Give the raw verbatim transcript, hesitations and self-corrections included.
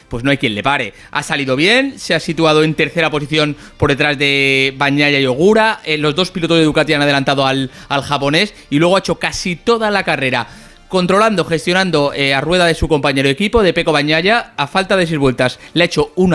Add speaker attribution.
Speaker 1: pues no hay quien le pare. Ha salido bien, se ha situado en tercera posición por detrás de Bagnaia y Ogura. Eh, los dos pilotos de Ducati han adelantado al, al japonés y luego ha hecho casi toda la carrera controlando, gestionando eh, a rueda de su compañero de equipo, de Pecco Bagnaia, a falta de seis vueltas. Le ha hecho una